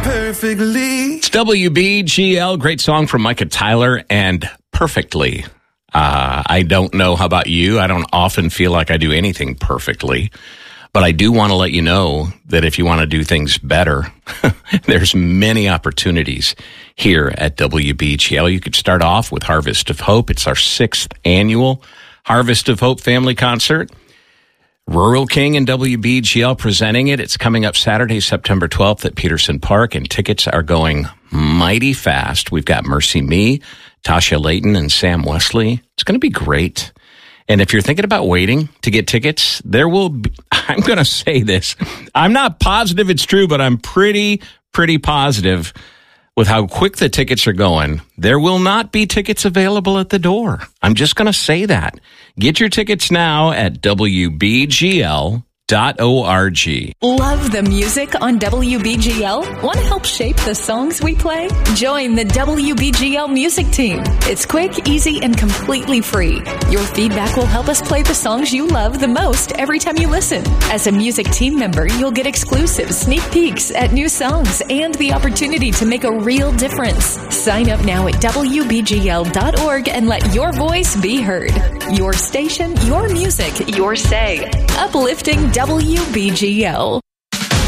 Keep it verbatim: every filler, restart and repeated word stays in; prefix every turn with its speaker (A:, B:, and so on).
A: perfectly.
B: It's W B G L, great song from Micah Tyler, and Perfectly. Uh, I don't know how about you. I don't often feel like I do anything perfectly, but I do want to let you know that if you want to do things better, there's many opportunities here at W B G L. You could start off with Harvest of Hope. It's our sixth annual Harvest of Hope family concert. Rural King and W B G L presenting it. It's coming up Saturday, September twelfth at Peterson Park, and tickets are going mighty fast. We've got Mercy Me, Tasha Layton, and Sam Wesley. It's going to be great. And if you're thinking about waiting to get tickets, there will be, I'm going to say this. I'm not positive it's true, but I'm pretty, pretty positive with how quick the tickets are going. There will not be tickets available at the door. I'm just going to say that. Get your tickets now at W B G L dot org.
C: Love the music on W B G L? Want to help shape the songs we play? Join the W B G L music team. It's quick, easy, and completely free. Your feedback will help us play the songs you love the most every time you listen. As a music team member, you'll get exclusive sneak peeks at new songs and the opportunity to make a real difference. Sign up now at W B G L dot org and let your voice be heard. Your station, your music, your say. Uplifting W B G L.